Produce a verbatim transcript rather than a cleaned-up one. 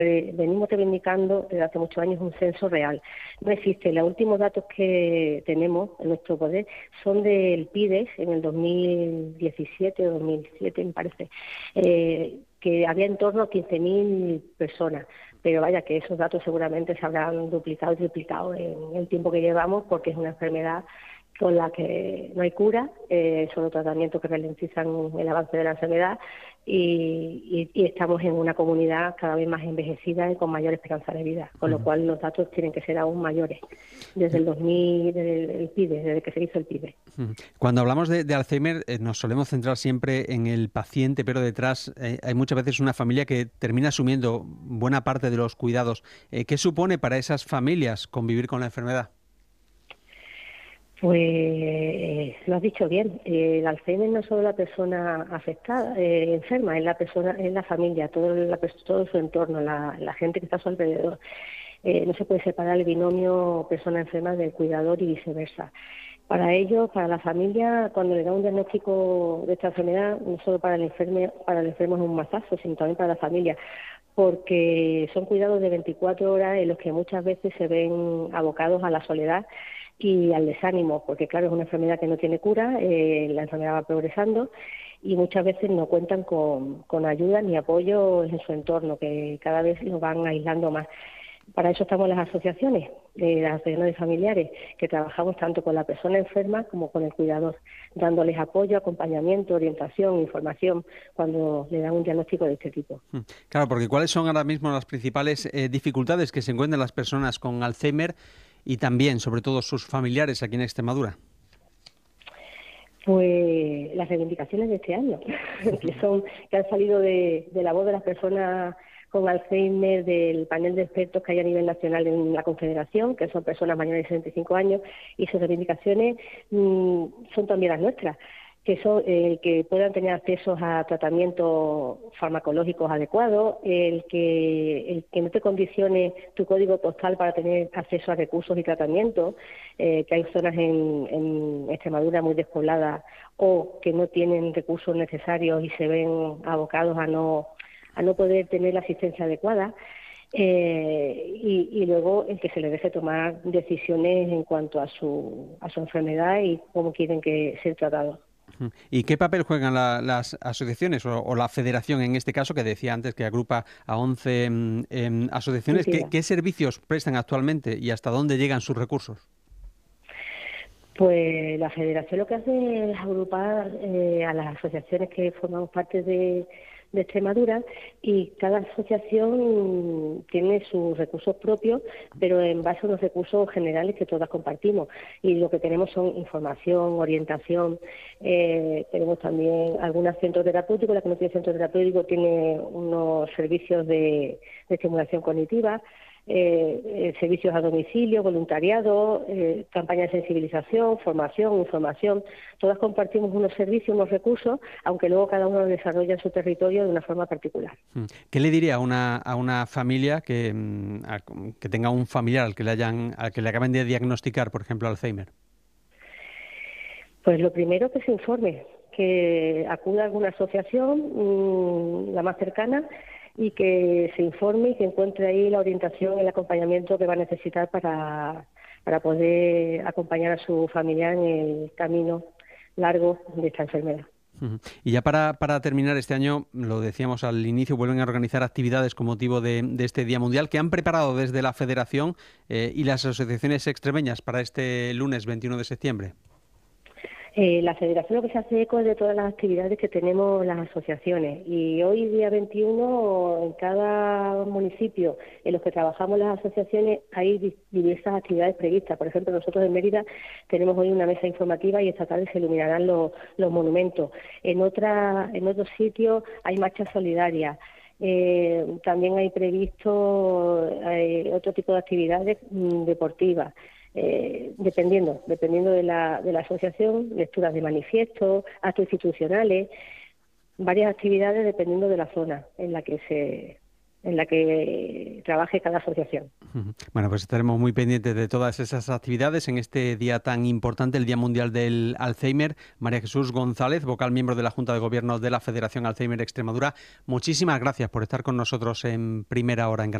eh, venimos reivindicando desde hace muchos años un censo real. No existe. Los últimos datos que tenemos en nuestro poder son del PIDES en el dos mil diecisiete o dos mil siete, me parece, eh, que había en torno a quince mil personas. Pero vaya, que esos datos seguramente se habrán duplicado y triplicado en el tiempo que llevamos, porque es una enfermedad con la que no hay cura, eh, son los tratamientos que ralentizan el avance de la enfermedad y, y, y estamos en una comunidad cada vez más envejecida y con mayor esperanza de vida, con lo Uh-huh. cual los datos tienen que ser aún mayores desde el dos mil, desde el PIDE, desde que se hizo el PIDE. Uh-huh. Cuando hablamos de, de Alzheimer eh, nos solemos centrar siempre en el paciente, pero detrás eh, hay muchas veces una familia que termina asumiendo buena parte de los cuidados. Eh, ¿Qué supone para esas familias convivir con la enfermedad? Pues lo has dicho bien, eh, el Alzheimer no es solo la persona afectada, eh, enferma, es la persona, es la familia, todo, la, todo su entorno, la, la gente que está a su alrededor. Eh, no se puede separar el binomio persona enferma del cuidador y viceversa. Para ellos, para la familia, cuando le da un diagnóstico de esta enfermedad, no solo para el enfermo, para el enfermo es un mazazo, sino también para la familia, porque son cuidados de veinticuatro horas en los que muchas veces se ven abocados a la soledad y al desánimo, porque claro, es una enfermedad que no tiene cura, eh, la enfermedad va progresando y muchas veces no cuentan con, con ayuda ni apoyo en su entorno, que cada vez los van aislando más. Para eso estamos las asociaciones, eh, las asociaciones de familiares, que trabajamos tanto con la persona enferma como con el cuidador, dándoles apoyo, acompañamiento, orientación, información, cuando le dan un diagnóstico de este tipo. Claro, porque ¿cuáles son ahora mismo las principales eh, dificultades que se encuentran las personas con Alzheimer y también, sobre todo, sus familiares aquí en Extremadura? Pues las reivindicaciones de este año, que son que han salido de, de la voz de las personas con Alzheimer, del panel de expertos que hay a nivel nacional en la Confederación, que son personas mayores de sesenta y cinco años, y sus reivindicaciones mmm, son también las nuestras, que son el eh, que puedan tener acceso a tratamientos farmacológicos adecuados, el que el que no te condicione tu código postal para tener acceso a recursos y tratamientos, eh, que hay zonas en, en Extremadura muy despobladas o que no tienen recursos necesarios y se ven abocados a no a no poder tener la asistencia adecuada. Eh, y, y luego el que se les deje tomar decisiones en cuanto a su a su enfermedad y cómo quieren que sea tratado. ¿Y qué papel juegan la, las asociaciones o, o la federación en este caso, que decía antes que agrupa a once eh, asociaciones? ¿Qué, ¿Qué servicios prestan actualmente y hasta dónde llegan sus recursos? Pues la federación lo que hace es agrupar eh, a las asociaciones que formamos parte de, de Extremadura, y cada asociación tiene sus recursos propios, pero en base a unos recursos generales que todas compartimos. Y lo que tenemos son información, orientación, eh, tenemos también algunos centros terapéuticos, la que no tiene centro terapéutico tiene unos servicios de, de estimulación cognitiva, Eh, eh, servicios a domicilio, voluntariado, eh, campañas de sensibilización, formación, información. Todas compartimos unos servicios, unos recursos, aunque luego cada uno lo desarrolla en su territorio de una forma particular. ¿Qué le diría a una, a una familia que, a, que tenga un familiar al que le hayan, al que le acaben de diagnosticar, por ejemplo, Alzheimer? Pues lo primero, que se informe, que acuda a alguna asociación, mmm, la más cercana, y que se informe y que encuentre ahí la orientación y el acompañamiento que va a necesitar para, para poder acompañar a su familiar en el camino largo de esta enfermedad. Uh-huh. Y ya para, para terminar, este año, lo decíamos al inicio, vuelven a organizar actividades con motivo de, de este Día Mundial que han preparado desde la Federación eh, y las asociaciones extremeñas para este lunes veintiuno de septiembre. Eh, la Federación lo que se hace eco es de todas las actividades que tenemos las asociaciones, y hoy, día veintiuno, en cada municipio en los que trabajamos las asociaciones hay diversas actividades previstas. Por ejemplo, nosotros en Mérida tenemos hoy una mesa informativa y esta tarde se iluminarán los, los monumentos. En, otra, en otros sitios hay marchas solidarias. Eh, también hay previsto eh, otro tipo de actividades mmm, deportivas. Eh, dependiendo, dependiendo de la, de la asociación, lecturas de manifiestos, actos institucionales, varias actividades dependiendo de la zona en la que se, en la que trabaje cada asociación. Bueno, pues estaremos muy pendientes de todas esas actividades en este día tan importante, el Día Mundial del Alzheimer. María Jesús González, vocal miembro de la Junta de Gobierno de la Federación Alzheimer Extremadura, muchísimas gracias por estar con nosotros en Primera Hora en Granada.